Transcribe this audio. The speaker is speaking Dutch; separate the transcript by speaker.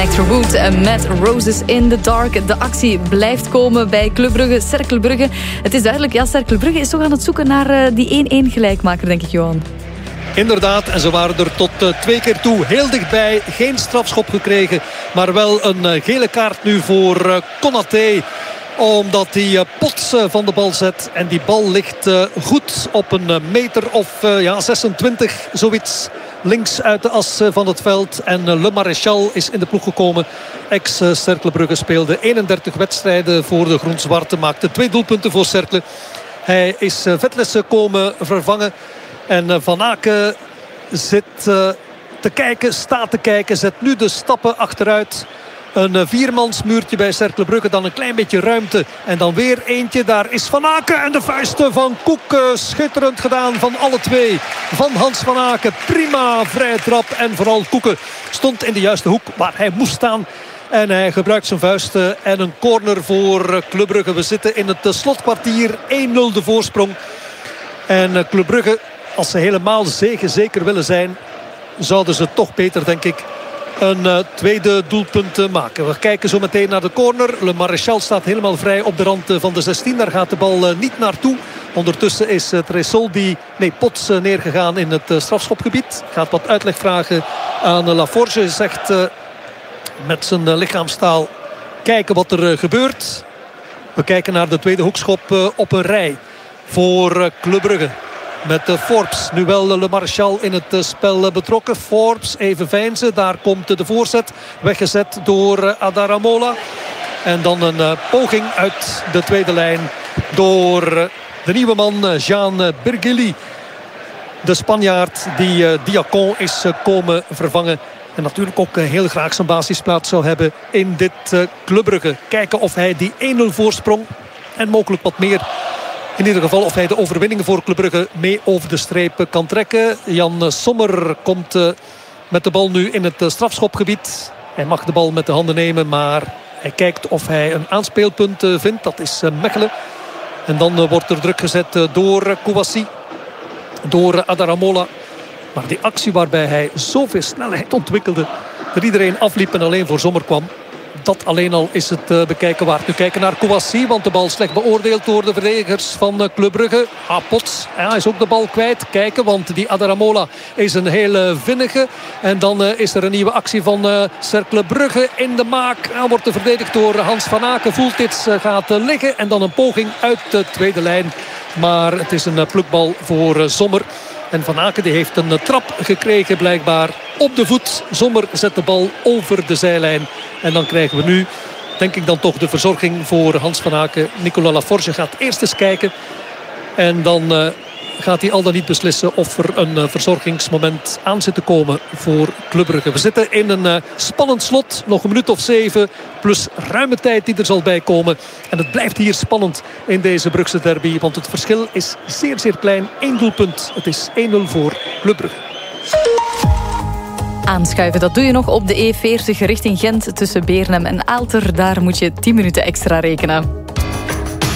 Speaker 1: Electro Wood met Roses in the Dark. De actie blijft komen bij Club Brugge, Cercle Brugge. Het is duidelijk, ja, Cercle Brugge is toch aan het zoeken naar die 1-1 gelijkmaker, denk ik, Johan.
Speaker 2: Inderdaad, en ze waren er tot 2 keer toe heel dichtbij. Geen strafschop gekregen, maar wel een gele kaart nu voor Konaté. Omdat hij Pots van de bal zet. En die bal ligt goed op een meter of 26, zoiets. Links uit de as van het veld. En Le Maréchal is in de ploeg gekomen. Ex-Cercle Brugge speelde 31 wedstrijden voor de Groen-Zwarte. Maakte 2 doelpunten voor Cercle. Hij is Vetlessen komen vervangen. En Van Aken zit te kijken, staat te kijken. Zet nu de stappen achteruit. Een 4-mansmuurtje bij Cercle Brugge. Dan een klein beetje ruimte. En dan weer eentje. Daar is Van Aken. En de vuisten van Koek. Schitterend gedaan van alle twee. Van Hans Van Aken. Prima vrije trap. En vooral Koeken stond in de juiste hoek waar hij moest staan. En hij gebruikt zijn vuisten. En een corner voor Club Brugge. We zitten in het slotkwartier. 1-0 de voorsprong. En Club Brugge, als ze helemaal zeker willen zijn, zouden ze toch beter, denk ik, een tweede doelpunt maken. We kijken zo meteen naar de corner. Le Maréchal staat helemaal vrij op de rand van de 16. Daar gaat de bal niet naartoe. Ondertussen is Pots neergegaan in het strafschopgebied. Gaat wat uitleg vragen aan Laforge. Zegt met zijn lichaamstaal kijken wat er gebeurt. We kijken naar de tweede hoekschop op een rij voor Club Brugge. Met Forbes, nu wel Le Maréchal in het spel betrokken. Forbes, even veinzen, daar komt de voorzet. Weggezet door Adaramola. En dan een poging uit de tweede lijn door de nieuwe man Jean Birgili. De Spanjaard die Diacon is komen vervangen. En natuurlijk ook heel graag zijn basisplaats zou hebben in dit Club Brugge. Kijken of hij die 1-0 voorsprong en mogelijk wat meer, in ieder geval of hij de overwinningen voor Club Brugge mee over de streep kan trekken. Jan Sommer komt met de bal nu in het strafschopgebied. Hij mag de bal met de handen nemen, maar hij kijkt of hij een aanspeelpunt vindt. Dat is Mechelen. En dan wordt er druk gezet door Kouassi. Door Adaramola. Maar die actie waarbij hij zoveel snelheid ontwikkelde, dat iedereen afliep en alleen voor Sommer kwam, dat alleen al is het bekijken waard. Nu kijken naar Kouassi, want de bal slecht beoordeeld door de verdedigers van Club Brugge. Pots, hij is ook de bal kwijt. Kijken, want die Adaramola is een hele vinnige. En dan is er een nieuwe actie van Cercle Brugge in de maak. Hij wordt verdedigd door Hans Van Aken. Voeltits gaat liggen en dan een poging uit de tweede lijn. Maar het is een plukbal voor Sommer. En Van Aken die heeft een trap gekregen blijkbaar op de voet. Sommer zet de bal over de zijlijn. En dan krijgen we nu, denk ik dan toch, de verzorging voor Hans Van Aken. Nicolas Laforge gaat eerst eens kijken. En dan gaat hij al dan niet beslissen of er een verzorgingsmoment aan zit te komen voor Club Brugge. We zitten in een spannend slot. Nog een minuut of 7. Plus ruime tijd die er zal bij komen. En het blijft hier spannend in deze Brugse derby. Want het verschil is zeer klein. 1 doelpunt. Het is 1-0 voor Club Brugge.
Speaker 1: Aanschuiven, dat doe je nog op de E40 richting Gent tussen Beernem en Aalter. Daar moet je 10 minuten extra rekenen.